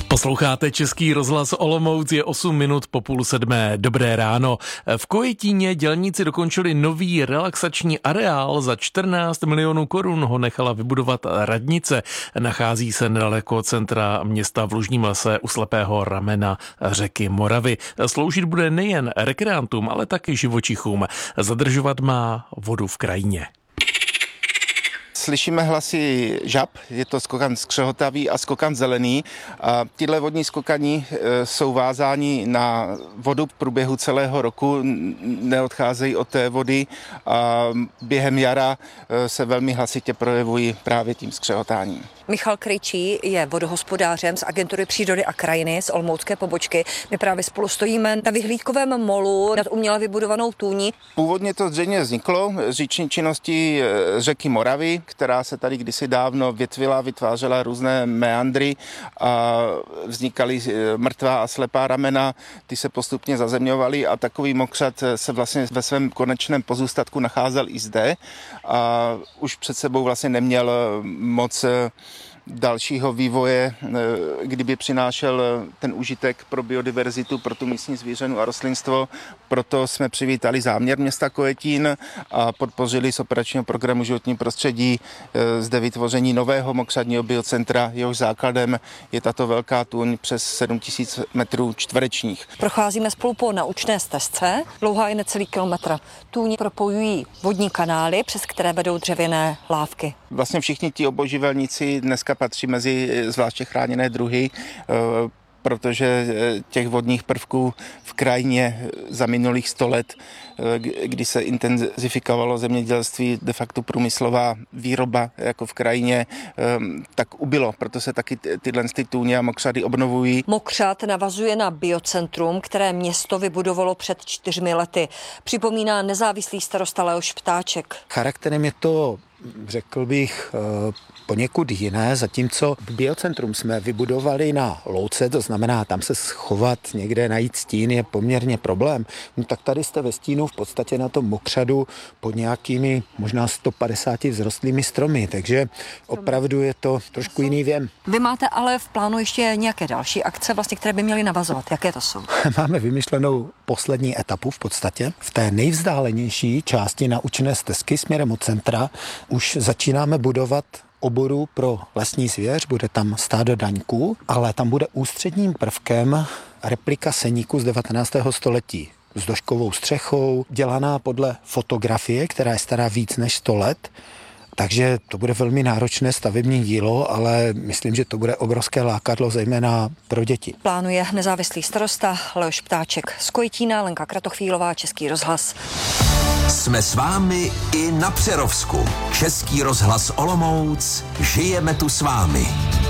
Posloucháte Český rozhlas Olomouc, je 8 minut po 6:30. Dobré ráno. V Kojetíně dělníci dokončili nový relaxační areál. Za 14 milionů korun ho nechala vybudovat radnice. Nachází se nedaleko centra města v Lužním lese u slepého ramena řeky Moravy. Sloužit bude nejen rekreantům, ale taky živočichům. Zadržovat má vodu v krajině. Slyšíme hlasy žab, je to skokan skřehotavý a skokan zelený. A tyhle vodní skokani jsou vázáni na vodu v průběhu celého roku, neodcházejí od té vody a během jara se velmi hlasitě projevují právě tím skřehotáním. Michal Krejčí je vodohospodářem z Agentury přírody a krajiny z olomoucké pobočky. My právě spolu stojíme na vyhlídkovém molu nad uměle vybudovanou tůní. Původně to zřejmě vzniklo z říční činnosti řeky Moravy, která se tady kdysi dávno větvila, vytvářela různé meandry a vznikaly mrtvá a slepá ramena, ty se postupně zazemňovaly a takový mokřad se vlastně ve svém konečném pozůstatku nacházel i zde a už před sebou vlastně neměl moc dalšího vývoje, kdyby přinášel ten užitek pro biodiverzitu, pro tu místní zvířenu a rostlinstvo. Proto jsme přivítali záměr města Kojetín a podpořili z operačního programu životní prostředí zde vytvoření nového mokřadního biocentra. Jehož základem je tato velká tůň přes 7000 metrů čtverečních. Procházíme spolu po naučné stezce, dlouhá je necelý kilometr. Tůň propojují vodní kanály, přes které vedou dřevěné lávky. Vlastně všichni ti obojživelníci dneska patří mezi zvláště chráněné druhy, protože těch vodních prvků v krajině za minulých 100 let, kdy se intenzifikovalo zemědělství, de facto průmyslová výroba jako v krajině, tak ubylo. Proto se taky tyhle tůně a mokřady obnovují. Mokřad navazuje na biocentrum, které město vybudovalo před 4 lety. Připomíná nezávislý starosta Leoš Ptáček. Charakterem je to, řekl bych, poněkud jiné, zatímco biocentrum jsme vybudovali na louce, to znamená tam se schovat někde, najít stín je poměrně problém. No, tak tady jste ve stínu v podstatě na tom mokřadu pod nějakými možná 150 vzrostlými stromy, takže opravdu je to trošku jiný věm. Vy máte ale v plánu ještě nějaké další akce, vlastně, které by měly navazovat. Jaké to jsou? Máme vymyšlenou poslední etapu v podstatě. V té nejvzdálenější části naučné stezky směrem od centra už začínáme budovat oboru pro lesní zvěř, bude tam stádo daňků, ale tam bude ústředním prvkem replika seníku z 19. století s doškovou střechou, dělaná podle fotografie, která je stará víc než 100 let. Takže to bude velmi náročné stavební dílo, ale myslím, že to bude obrovské lákadlo, zejména pro děti. Plánuje nezávislý starosta Leoš Ptáček z Kojetína, Lenka Kratochvílová, Český rozhlas. Jsme s vámi i na Přerovsku. Český rozhlas Olomouc, žijeme tu s vámi.